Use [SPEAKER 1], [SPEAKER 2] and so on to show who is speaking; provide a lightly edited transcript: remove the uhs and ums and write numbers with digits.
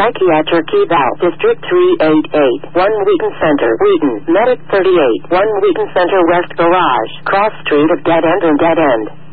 [SPEAKER 1] Psychiatric Eval, District 388, 1 Wheaton Center, Wheaton, Medic 38, 1 Wheaton Center West Garage, Cross Street of Dead End and Dead End.